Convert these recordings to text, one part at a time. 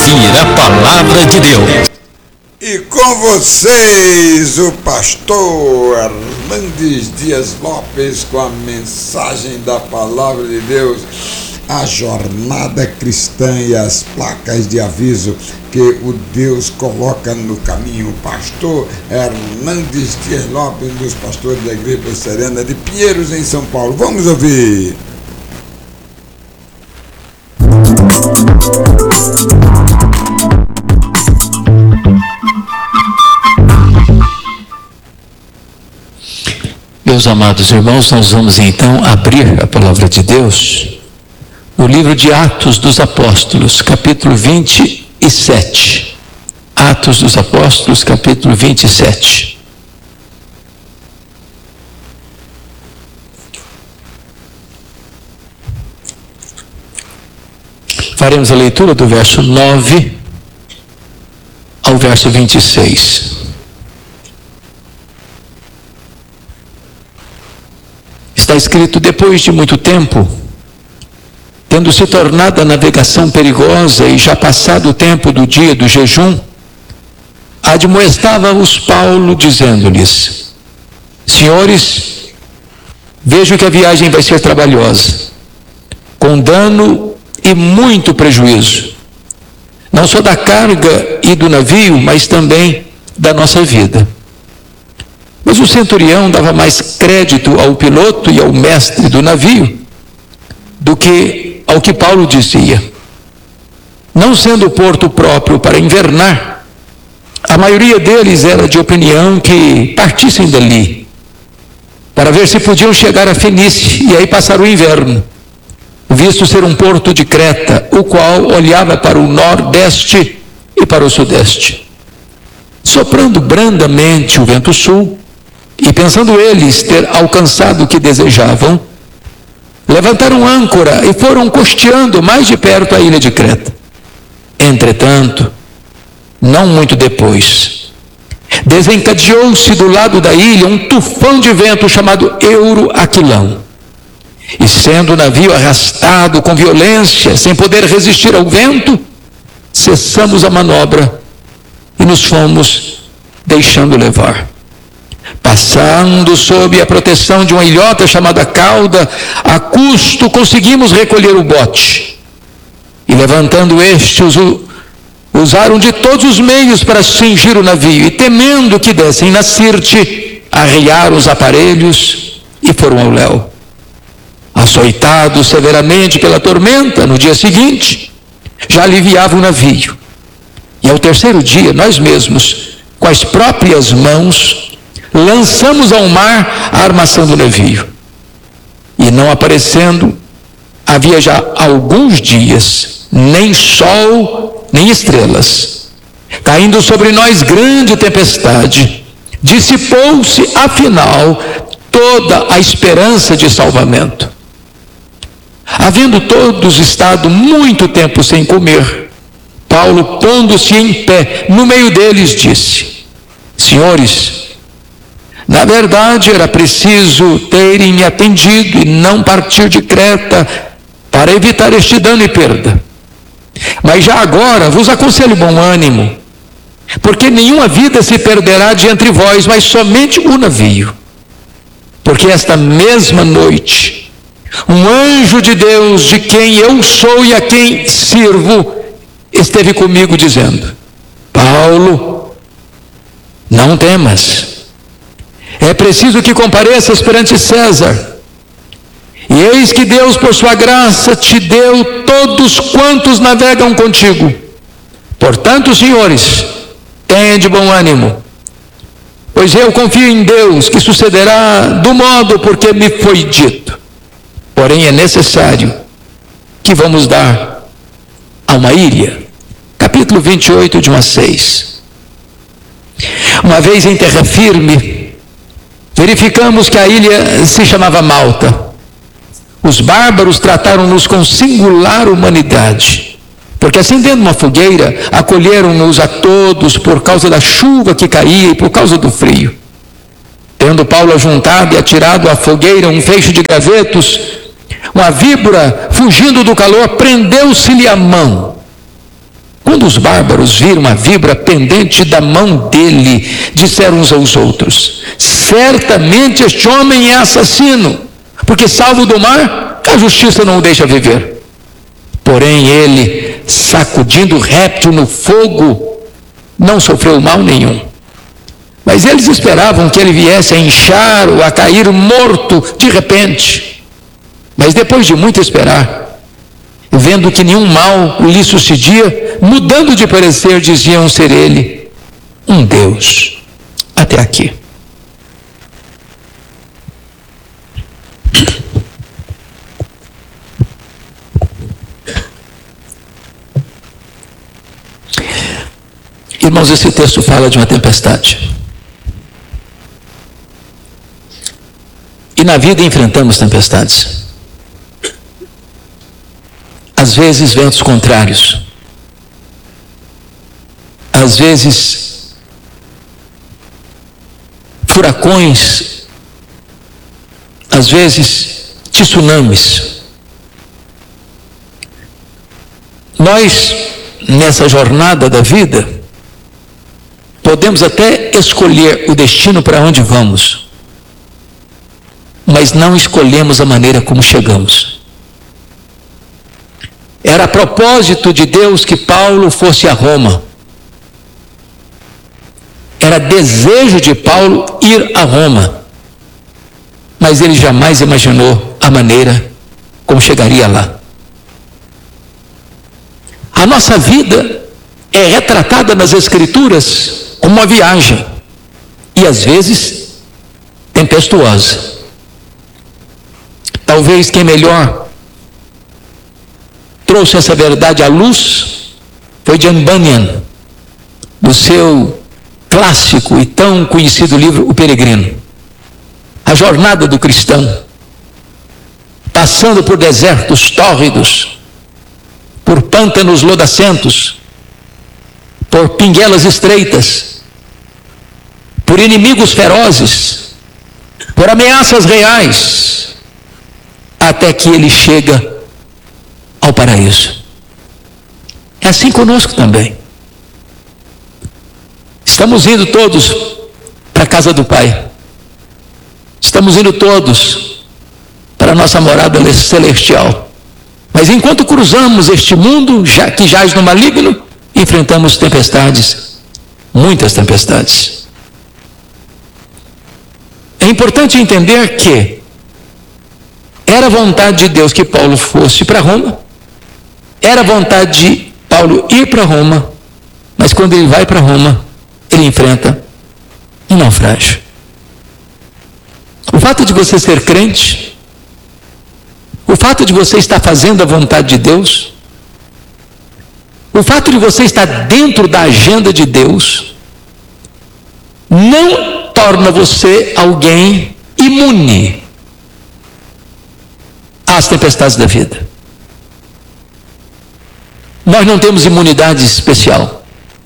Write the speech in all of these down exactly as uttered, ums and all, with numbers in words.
ouvir a palavra de Deus. E com vocês, o pastor Hernandes Dias Lopes, com a mensagem da palavra de Deus, a jornada cristã e as placas de aviso que o Deus coloca no caminho. O pastor Hernandes Dias Lopes, um dos pastores da Igreja Serena de Pinheiros, em São Paulo. Vamos ouvir. Meus amados irmãos, nós vamos então abrir a palavra de Deus no livro de Atos dos Apóstolos, capítulo vinte e sete. Atos dos Apóstolos, capítulo vinte e sete. Faremos a leitura do verso nove ao verso vinte e seis. Está escrito: depois de muito tempo, tendo se tornado a navegação perigosa e já passado o tempo do dia do jejum, admoestava-os Paulo, dizendo-lhes: senhores, vejo que a viagem vai ser trabalhosa, com dano e muito prejuízo, não só da carga e do navio, mas também da nossa vida. Mas o centurião dava mais crédito ao piloto e ao mestre do navio do que ao que Paulo dizia. Não sendo o porto próprio para invernar, a maioria deles era de opinião que partissem dali, para ver se podiam chegar a Fenícia e aí passar o inverno, visto ser um porto de Creta, o qual olhava para o nordeste e para o sudeste. Soprando brandamente o vento sul, e pensando eles ter alcançado o que desejavam, levantaram âncora e foram costeando mais de perto a ilha de Creta. Entretanto, não muito depois, desencadeou-se do lado da ilha um tufão de vento chamado Euroaquilão. E sendo o navio arrastado com violência, sem poder resistir ao vento, cessamos a manobra e nos fomos deixando levar. Passando sob a proteção de uma ilhota chamada Cauda, a custo conseguimos recolher o bote. E levantando este, usaram de todos os meios para cingir o navio, e temendo que dessem na Sirte, arriaram os aparelhos e foram ao léu. Açoitados severamente pela tormenta, no dia seguinte, já aliviava o navio. E ao terceiro dia, nós mesmos, com as próprias mãos, lançamos ao mar a armação do navio. E não aparecendo, havia já alguns dias, nem sol, nem estrelas. Caindo sobre nós grande tempestade, dissipou-se, afinal, toda a esperança de salvamento. Havendo todos estado muito tempo sem comer, Paulo, pondo-se em pé no meio deles, disse: senhores, na verdade era preciso terem me atendido e não partir de Creta para evitar este dano e perda. Mas já agora vos aconselho bom ânimo, porque nenhuma vida se perderá de entre vós, mas somente o navio. Porque esta mesma noite, um anjo de Deus, de quem eu sou e a quem sirvo, esteve comigo dizendo: Paulo, não temas. É preciso que compareças perante César. E eis que Deus, por sua graça, te deu todos quantos navegam contigo. Portanto, senhores, tende bom ânimo, pois eu confio em Deus que sucederá do modo porque me foi dito. Porém, é necessário que vamos dar a uma ilha. Capítulo vinte e oito, de um a seis. Uma vez em terra firme, verificamos que a ilha se chamava Malta. Os bárbaros trataram-nos com singular humanidade, porque acendendo uma fogueira, acolheram-nos a todos por causa da chuva que caía e por causa do frio. Tendo Paulo ajuntado e atirado à fogueira um feixe de gravetos, uma víbora, fugindo do calor, prendeu-se-lhe a mão. Quando quando os bárbaros viram a víbora pendente da mão dele, disseram uns aos outros: certamente este homem é assassino, porque salvo do mar, a justiça não o deixa viver. Porém ele, sacudindo o réptil no fogo, não sofreu mal nenhum. Mas eles esperavam que ele viesse a inchar ou a cair morto de repente. Mas depois de muito esperar, vendo que nenhum mal lhe sucedia, mudando de parecer, diziam ser ele um Deus. Até aqui. Irmãos, esse texto fala de uma tempestade. E na vida enfrentamos tempestades. Às vezes ventos contrários. Às vezes furacões. Às vezes tsunamis. Nós, nessa jornada da vida, podemos até escolher o destino para onde vamos, mas não escolhemos a maneira como chegamos. Era a propósito de Deus que Paulo fosse a Roma. Era desejo de Paulo ir a Roma, mas ele jamais imaginou a maneira como chegaria lá. A nossa vida é retratada nas Escrituras como uma viagem, e às vezes tempestuosa. Talvez quem melhor trouxe essa verdade à luz foi John Bunyan, do seu clássico e tão conhecido livro O Peregrino. A jornada do cristão, passando por desertos tórridos, por pântanos lodacentos, por pinguelas estreitas, por inimigos ferozes, por ameaças reais, até que ele chega ao paraíso. É assim conosco também. Estamos indo todos para a casa do Pai. Estamos indo todos para a nossa morada celestial. Mas enquanto cruzamos este mundo já, que jaz no maligno, enfrentamos tempestades, muitas tempestades. É importante entender que era vontade de Deus que Paulo fosse para Roma, era vontade de Paulo ir para Roma, mas quando ele vai para Roma, ele enfrenta um naufrágio. O fato de você ser crente, o fato de você estar fazendo a vontade de Deus, o fato de você estar dentro da agenda de Deus, não torna você alguém imune às tempestades da vida. Nós não temos imunidade especial.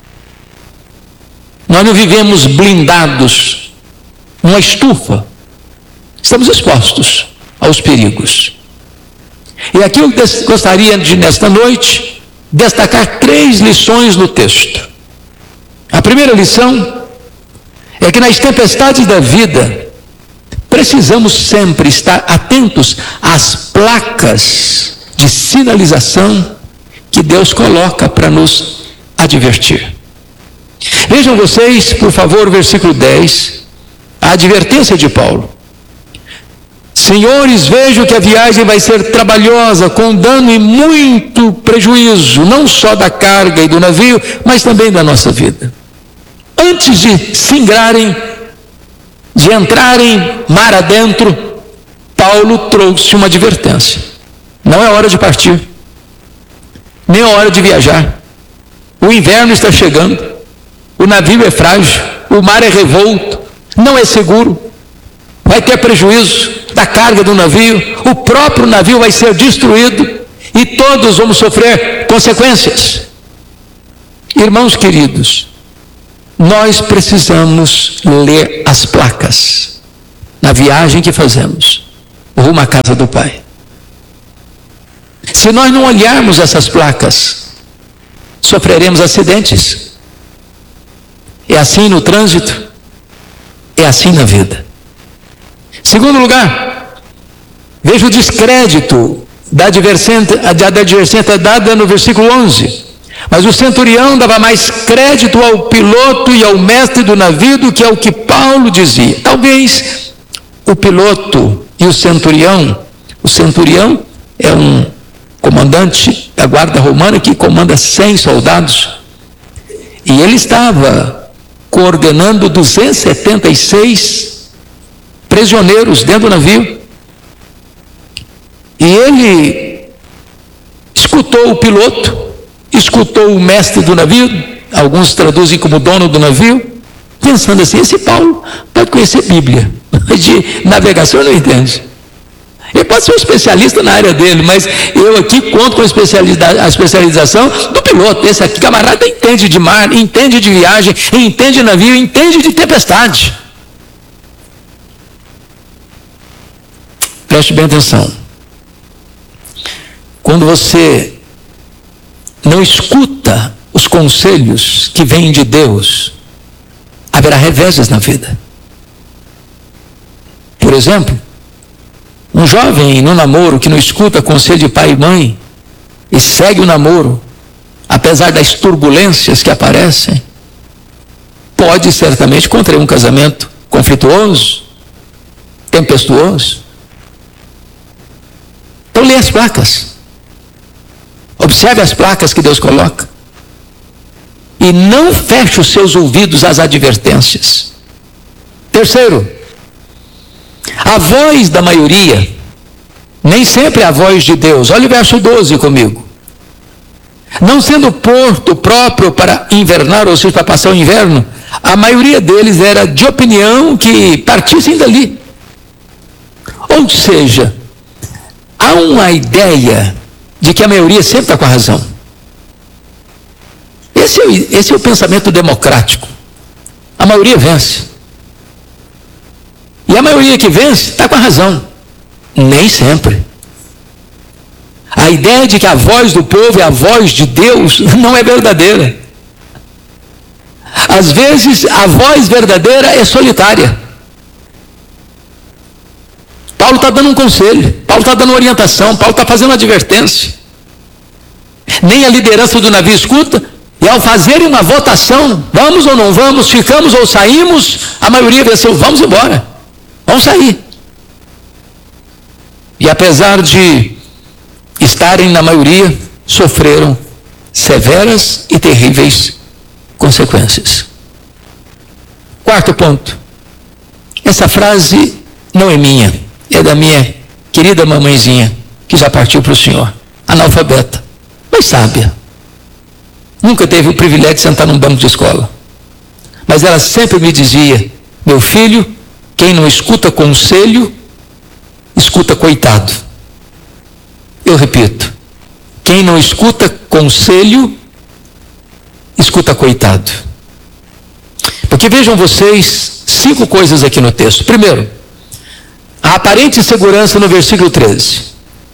Nós não vivemos blindados numa estufa. Estamos expostos aos perigos. E aqui eu gostaria de, nesta noite, destacar três lições no texto. A primeira lição é que nas tempestades da vida, precisamos sempre estar atentos às placas de sinalização que Deus coloca para nos advertir. Vejam vocês, por favor, o versículo dez, a advertência de Paulo. Senhores, vejo que a viagem vai ser trabalhosa, com dano e muito prejuízo, não só da carga e do navio, mas também da nossa vida. Antes de se ingrarem, de entrarem mar adentro, Paulo trouxe uma advertência. Não é hora de partir, nem é hora de viajar. O inverno está chegando, o navio é frágil, o mar é revolto, não é seguro, vai ter prejuízo da carga do navio, o próprio navio vai ser destruído e todos vamos sofrer consequências. Irmãos queridos, nós precisamos ler as placas na viagem que fazemos rumo à casa do Pai. Se nós não olharmos essas placas, sofreremos acidentes. É assim no trânsito, é assim na vida. Segundo lugar, veja o descrédito da advertência, da advertência dada no versículo onze. Mas o centurião dava mais crédito ao piloto e ao mestre do navio do que ao que Paulo dizia. Talvez o piloto e o centurião, o centurião é um comandante da guarda romana que comanda cem soldados, e ele estava coordenando duzentos e setenta e seis prisioneiros dentro do navio, e ele escutou o piloto, escutou o mestre do navio, alguns traduzem como dono do navio, pensando assim, esse Paulo pode conhecer Bíblia, mas de navegação não entende. Ele pode ser um especialista na área dele, mas eu aqui conto com a especialização do piloto. Esse aqui, camarada, entende de mar, entende de viagem, entende de navio, entende de tempestade. Preste bem atenção. Quando você não escuta os conselhos que vêm de Deus, haverá reveses na vida. Por exemplo, um jovem no namoro que não escuta conselho de pai e mãe e segue o namoro, apesar das turbulências que aparecem, pode certamente contrair um casamento conflituoso, tempestuoso. Então lê as placas. Observe as placas que Deus coloca. E não feche os seus ouvidos às advertências. Terceiro, a voz da maioria nem sempre é a voz de Deus. Olha o verso doze comigo. Não sendo porto próprio para invernar, ou seja, para passar o inverno, a maioria deles era de opinião que partissem dali. Ou seja, há uma ideia de que a maioria sempre está com a razão. Esse é, esse é o pensamento democrático. A maioria vence. E a maioria que vence está com a razão. Nem sempre. A ideia de que a voz do povo é a voz de Deus não é verdadeira. Às vezes, a voz verdadeira é solitária. Paulo está dando um conselho, Paulo está dando orientação, Paulo está fazendo uma advertência. Nem a liderança do navio escuta, e ao fazerem uma votação, vamos ou não vamos, ficamos ou saímos, a maioria venceu, vamos embora, vamos sair. E apesar de estarem na maioria, sofreram severas e terríveis consequências. Quarto ponto. Essa frase não é minha, é da minha querida mamãezinha, que já partiu para o Senhor, analfabeta, mas sábia. Nunca teve o privilégio de sentar num banco de escola. Mas ela sempre me dizia, meu filho, quem não escuta conselho, escuta coitado. Eu repito, quem não escuta conselho, escuta coitado. Porque vejam vocês, cinco coisas aqui no texto. Primeiro, a aparente segurança no versículo treze.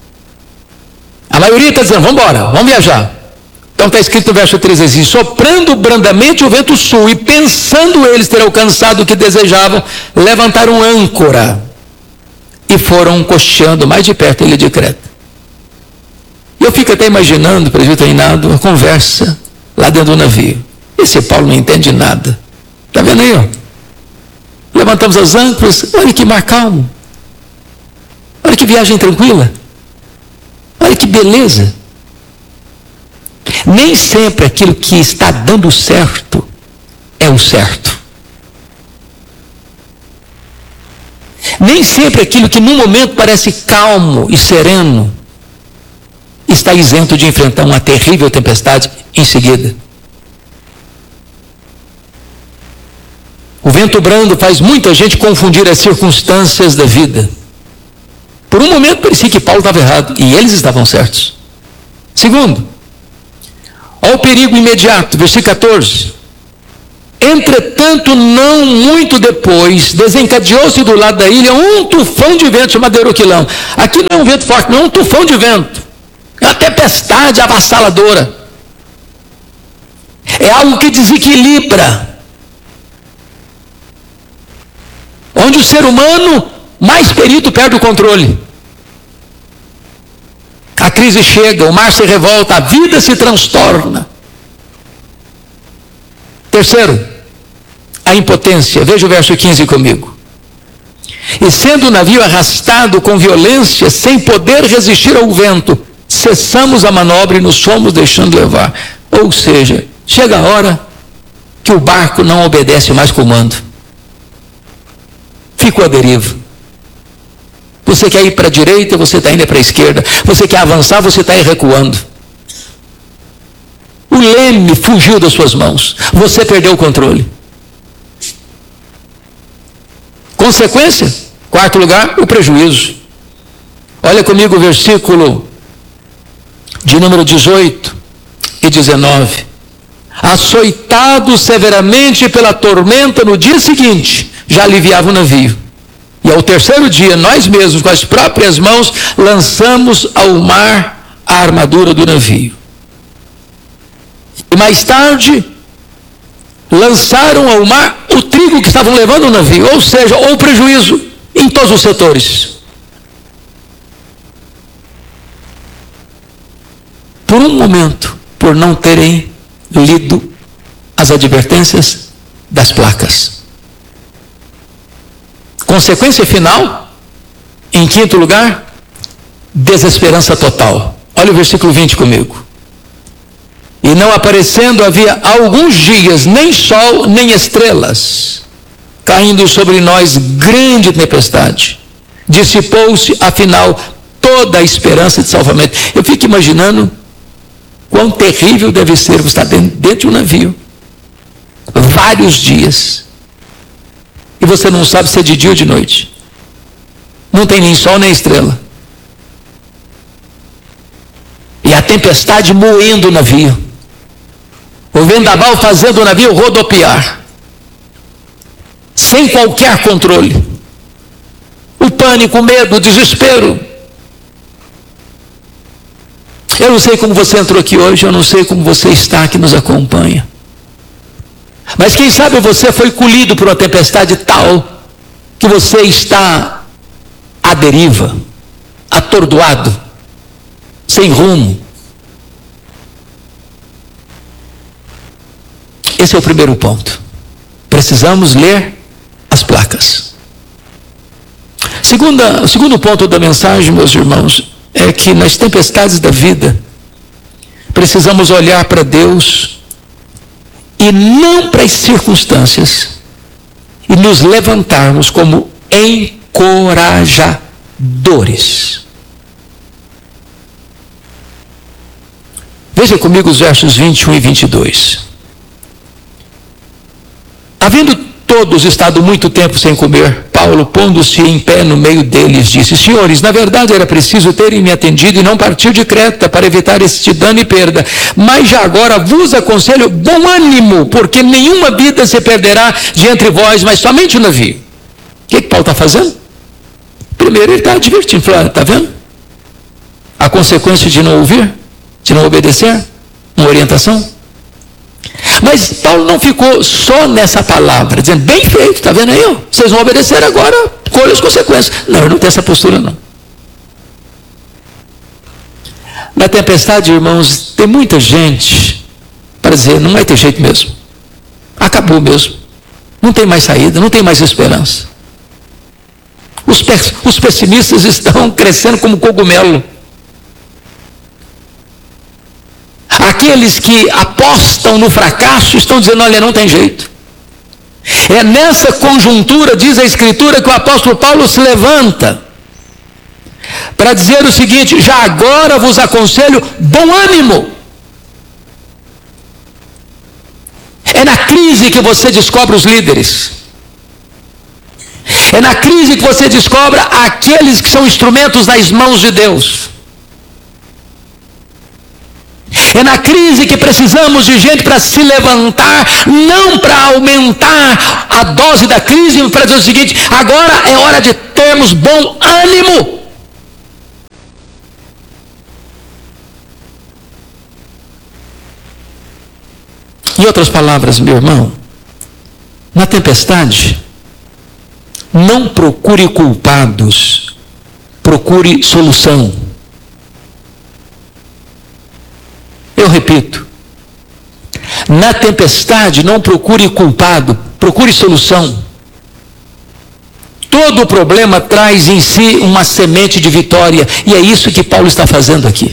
A maioria está dizendo, vamos embora, vamos viajar. Então está escrito no verso treze assim, soprando brandamente o vento sul, e pensando eles ter alcançado o que desejavam, levantaram âncora e foram costeando mais de perto a ilha de Creta. E eu fico até imaginando, presbítero Reinaldo, a conversa lá dentro do navio. Esse Paulo não entende nada. Está vendo aí? Ó? Levantamos as âncoras, olha que mar calmo. Olha que viagem tranquila. Olha que beleza. Nem sempre aquilo que está dando certo é o certo. Nem sempre aquilo que no momento parece calmo e sereno está isento de enfrentar uma terrível tempestade em seguida. O vento brando faz muita gente confundir as circunstâncias da vida. Por um momento parecia que Paulo estava errado e eles estavam certos. Segundo, olha o perigo imediato, versículo catorze. Entretanto, não muito depois, desencadeou-se do lado da ilha um tufão de vento chamado Euroquilão. Aqui não é um vento forte, não é um tufão de vento. É uma tempestade avassaladora. É algo que desequilibra. Onde o ser humano mais perito perde o controle. A crise chega, o mar se revolta, a vida se transtorna. Terceiro, a impotência. Veja o verso quinze comigo. E sendo o navio arrastado com violência, sem poder resistir ao vento, cessamos a manobra e nos fomos deixando levar. Ou seja, chega a hora que o barco não obedece mais comando. Ficou à deriva. Você quer ir para a direita, você está indo para a esquerda. Você quer avançar, você está aí recuando. O leme fugiu das suas mãos. Você perdeu o controle. Consequência? Quarto lugar, o prejuízo. Olha comigo o versículo de número dezoito e dezenove. Açoitado severamente pela tormenta, no dia seguinte, já aliviava o navio. E ao terceiro dia, nós mesmos, com as próprias mãos, lançamos ao mar a armadura do navio. E mais tarde, lançaram ao mar o trigo que estavam levando o navio, ou seja, ou prejuízo em todos os setores. Por um momento, por não terem lido as advertências das placas. Consequência final, em quinto lugar, desesperança total. Olha o versículo vinte comigo. E não aparecendo havia alguns dias, nem sol, nem estrelas, caindo sobre nós grande tempestade. Dissipou-se, afinal, toda a esperança de salvamento. Eu fico imaginando quão terrível deve ser você estar dentro de um navio, vários dias, e você não sabe se é de dia ou de noite. Não tem nem sol nem estrela. E a tempestade moendo o navio. O vendaval fazendo o navio rodopiar. Sem qualquer controle. O pânico, o medo, o desespero. Eu não sei como você entrou aqui hoje, eu não sei como você está que nos acompanha. Mas quem sabe você foi colhido por uma tempestade tal que você está à deriva, atordoado, sem rumo. Esse é o primeiro ponto. Precisamos ler as placas. Segunda, o segundo ponto da mensagem, meus irmãos, é que nas tempestades da vida, precisamos olhar para Deus e não para as circunstâncias, e nos levantarmos como encorajadores. Veja comigo os versos vinte e um e vinte e dois. Havendo todos estado muito tempo sem comer, Paulo, pondo-se em pé no meio deles, disse: senhores, na verdade era preciso terem me atendido e não partir de Creta para evitar este dano e perda. Mas já agora vos aconselho bom ânimo, porque nenhuma vida se perderá de entre vós, mas somente o navio. O que, que Paulo está fazendo? Primeiro ele está advertindo, falando: está vendo? A consequência de não ouvir, de não obedecer, uma orientação. Mas Paulo não ficou só nessa palavra, dizendo: bem feito, está vendo aí? Ó, vocês vão obedecer agora, colhe as consequências. Não, ele não tem essa postura, não. Na tempestade, irmãos, tem muita gente para dizer: não vai ter jeito mesmo. Acabou mesmo. Não tem mais saída, não tem mais esperança. Os, os pessimistas estão crescendo como cogumelo. Aqueles que apostam no fracasso estão dizendo: olha, não tem jeito. É nessa conjuntura, diz a Escritura, que o apóstolo Paulo se levanta para dizer o seguinte: já agora vos aconselho bom ânimo. É na crise que você descobre os líderes. É na crise que você descobre aqueles que são instrumentos nas mãos de Deus. É na crise que precisamos de gente para se levantar, não para aumentar a dose da crise, mas para dizer o seguinte: agora é hora de termos bom ânimo. Em outras palavras, meu irmão, na tempestade, não procure culpados, procure solução. Eu repito, na tempestade não procure culpado, procure solução. Todo problema traz em si uma semente de vitória, e é isso que Paulo está fazendo aqui.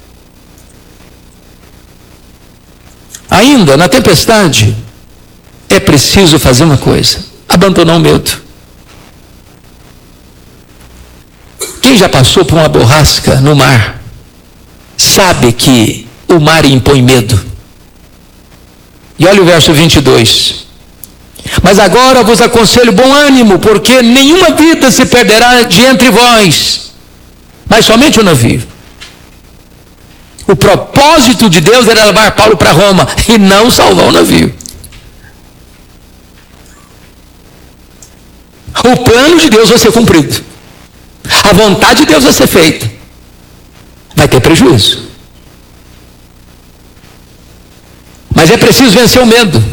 Ainda na tempestade, é preciso fazer uma coisa: abandonar o medo. Quem já passou por uma borrasca no mar, sabe que o mar impõe medo. E olha o verso vinte e dois. Mas agora vos aconselho bom ânimo, porque nenhuma vida se perderá de entre vós, mas somente o navio. O propósito de Deus era levar Paulo para Roma e não salvar o navio. O plano de Deus vai ser cumprido. A vontade de Deus vai ser feita. Vai ter prejuízo. Mas é preciso vencer o medo.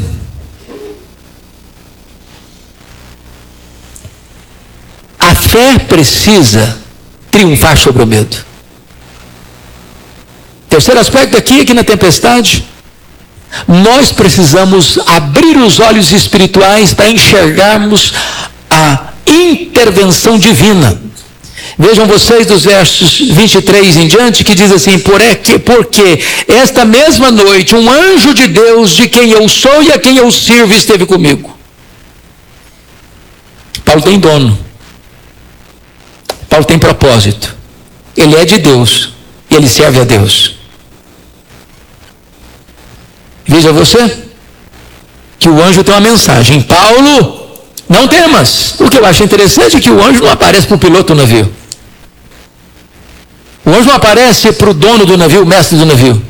A fé precisa triunfar sobre o medo. Terceiro aspecto aqui, aqui na tempestade, nós precisamos abrir os olhos espirituais para enxergarmos a intervenção divina. Vejam vocês dos versos vinte e três em diante, que diz assim: porque esta mesma noite um anjo de Deus, de quem eu sou e a quem eu sirvo, esteve comigo. Paulo tem dono. Paulo tem propósito. Ele é de Deus e ele serve a Deus. Veja você que o anjo tem uma mensagem: Paulo, não temas. O que eu acho interessante é que o anjo não aparece para o piloto do navio. O anjo não aparece para o dono do navio, o mestre do navio.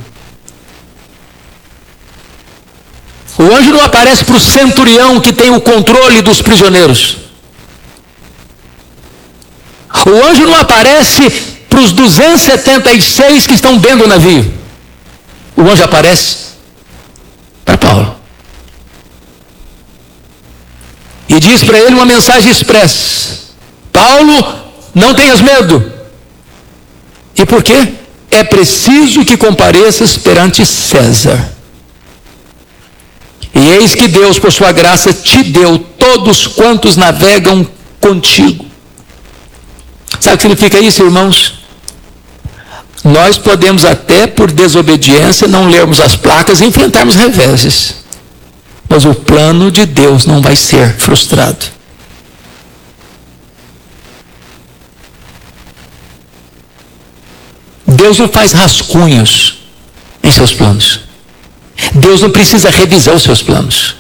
O anjo não aparece para o centurião que tem o controle dos prisioneiros. O anjo não aparece para os duzentos e setenta e seis que estão dentro do navio. O anjo aparece para Paulo. E diz para ele uma mensagem expressa: Paulo, não tenhas medo. E por quê? É preciso que compareças perante César. E eis que Deus, por sua graça, te deu todos quantos navegam contigo. Sabe o que significa isso, irmãos? Nós podemos até, por desobediência, não lermos as placas e enfrentarmos reveses. Mas o plano de Deus não vai ser frustrado. Deus não faz rascunhos em seus planos. Deus não precisa revisar os seus planos.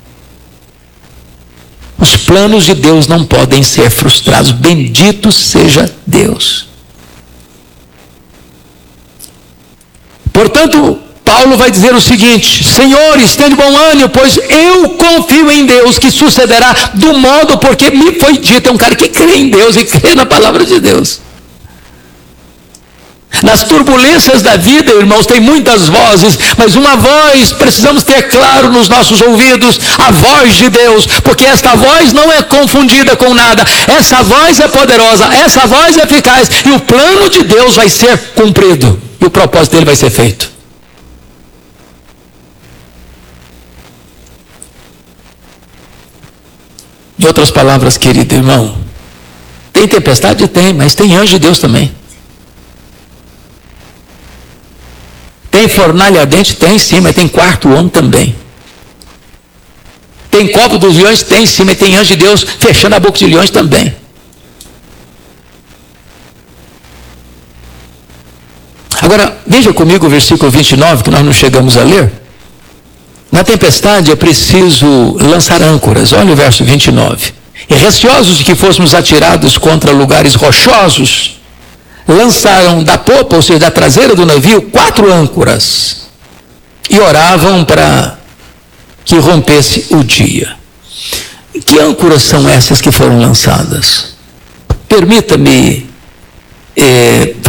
Os planos de Deus não podem ser frustrados. Bendito seja Deus. Portanto, Paulo vai dizer o seguinte: senhores, tenham bom ânimo, pois eu confio em Deus que sucederá do modo porque me foi dito. É um cara que crê em Deus e crê na palavra de Deus. Nas turbulências da vida, irmãos, tem muitas vozes, mas uma voz precisamos ter claro nos nossos ouvidos: a voz de Deus, porque esta voz não é confundida com nada. Essa voz é poderosa, essa voz é eficaz, e o plano de Deus vai ser cumprido, e o propósito dele vai ser feito. Em outras palavras, querido irmão, tem tempestade? Tem, mas tem anjo de Deus também. Tem fornalha ardente? Tem sim, mas tem quarto homem também. Tem copo dos leões? Tem sim, mas tem anjo de Deus fechando a boca de leões também. Agora, veja comigo o versículo vinte e nove, que nós não chegamos a ler. Na tempestade é preciso lançar âncoras. Olha o verso vinte e nove. E receosos de que fôssemos atirados contra lugares rochosos, lançaram da popa, ou seja, da traseira do navio, quatro âncoras e oravam para que rompesse o dia. Que âncoras são essas que foram lançadas? Permita-me eh,